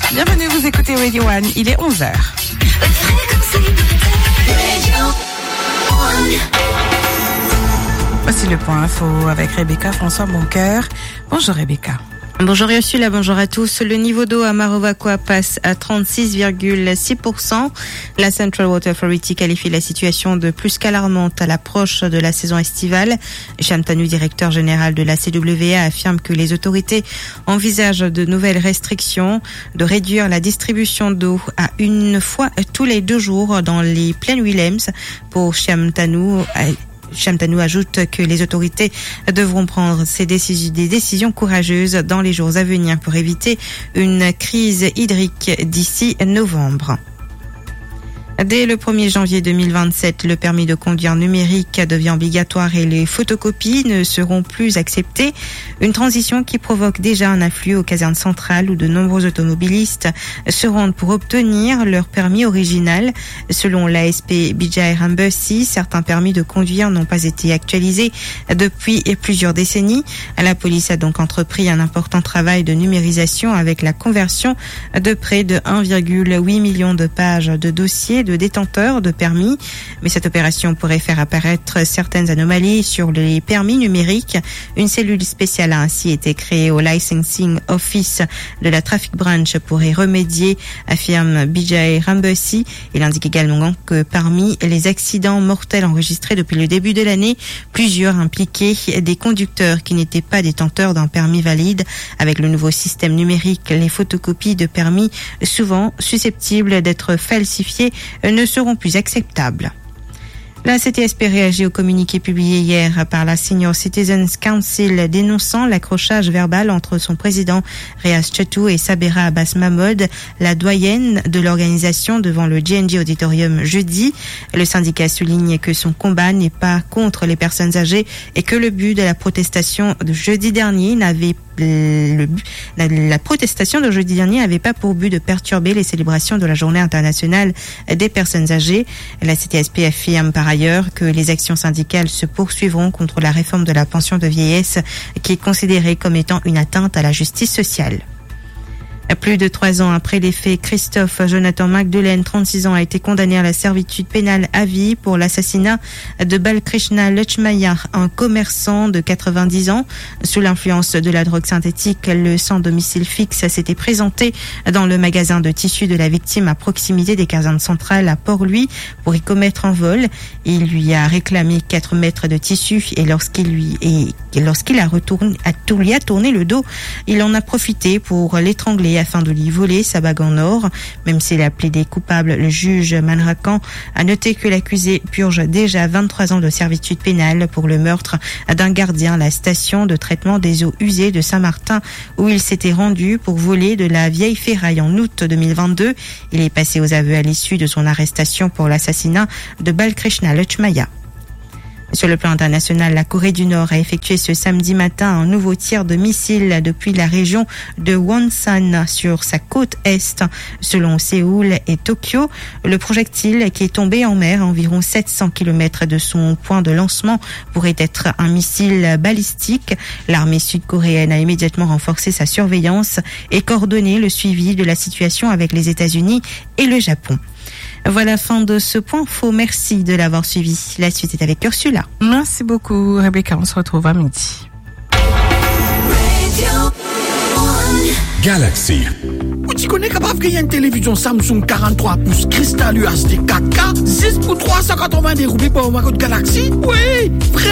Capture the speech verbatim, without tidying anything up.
Bienvenue, vous écoutez Radio One, il est onze heures. Voici le point info avec Rebecca François Boncoeur. Bonjour Rebecca. Bonjour Ursula, bonjour à tous. Le niveau d'eau à Marovacoa passe à trente-six virgule six pour cent. La Central Water Authority qualifie la situation de plus qu'alarmante à l'approche de la saison estivale. Cham Tanu, directeur général de la C W A, affirme que les autorités envisagent de nouvelles restrictions, de réduire la distribution d'eau à une fois tous les deux jours dans les plaines Williams. Pour Cham Tanu, Cham Tanu ajoute que les autorités devront prendre ces décisions, des décisions courageuses dans les jours à venir pour éviter une crise hydrique d'ici novembre. Dès le premier janvier deux mille vingt-sept, le permis de conduire numérique devient obligatoire et les photocopies ne seront plus acceptées. Une transition qui provoque déjà un afflux aux casernes centrales où de nombreux automobilistes se rendent pour obtenir leur permis original. Selon l'A S P B J Rambussi, certains permis de conduire n'ont pas été actualisés depuis plusieurs décennies. La police a donc entrepris un important travail de numérisation avec la conversion de près de un virgule huit million de pages de dossiers de détenteurs de permis. Mais cette opération pourrait faire apparaître certaines anomalies sur les permis numériques. Une cellule spéciale a ainsi été créée au Licensing Office de la Traffic Branch pour y remédier, affirme B J Rambussi. Il indique également que parmi les accidents mortels enregistrés depuis le début de l'année, plusieurs impliquaient des conducteurs qui n'étaient pas détenteurs d'un permis valide. Avec le nouveau système numérique, les photocopies de permis, souvent susceptibles d'être falsifiées, ne seront plus acceptables. La C T S P réagit au communiqué publié hier par la Senior Citizens Council dénonçant l'accrochage verbal entre son président Riaz Chetou et Sabera Abbas Mahmoud, la doyenne de l'organisation, devant le G N G Auditorium jeudi. Le syndicat souligne que son combat n'est pas contre les personnes âgées et que le but de la protestation de jeudi dernier n'avait Le but, la, la protestation de jeudi dernier n'avait pas pour but de perturber les célébrations de la Journée internationale des personnes âgées. La C T S P affirme par ailleurs que les actions syndicales se poursuivront contre la réforme de la pension de vieillesse qui est considérée comme étant une atteinte à la justice sociale. Plus de trois ans après les faits, Christophe Jonathan Magdelaine, trente-six ans, a été condamné à la servitude pénale à vie pour l'assassinat de Balkrishna Lachmaya, un commerçant de quatre-vingt-dix ans. Sous l'influence de la drogue synthétique, le sans domicile fixe s'était présenté dans le magasin de tissus de la victime à proximité des casernes centrales à Port-Louis pour y commettre un vol. Il lui a réclamé quatre mètres de tissu et lorsqu'il lui et lorsqu'il a retourné, a, lui a tourné le dos, il en a profité pour l'étrangler afin de lui voler sa bague en or. Même s'il a plaidé coupable, le juge Manrakan a noté que l'accusé purge déjà vingt-trois ans de servitude pénale pour le meurtre d'un gardien à la station de traitement des eaux usées de Saint-Martin où il s'était rendu pour voler de la vieille ferraille en août deux mille vingt-deux. Il est passé aux aveux à l'issue de son arrestation pour l'assassinat de Balkrishna Lachmaya. Sur le plan international, la Corée du Nord a effectué ce samedi matin un nouveau tir de missile depuis la région de Wonsan sur sa côte est. Selon Séoul et Tokyo, le projectile qui est tombé en mer à environ sept cents kilomètres de son point de lancement pourrait être un missile balistique. L'armée sud-coréenne a immédiatement renforcé sa surveillance et coordonné le suivi de la situation avec les États-Unis et le Japon. Voilà la fin de ce point faux. Merci de l'avoir suivi. La suite est avec Ursula. Merci beaucoup Rebecca, on se retrouve à midi. Galaxy. Tu connais capable qu'il y a une télévision Samsung quarante-trois pouces Crystal U H D quatre K, six pour trois cent quatre-vingts roupies pour ma code Galaxy? Oui,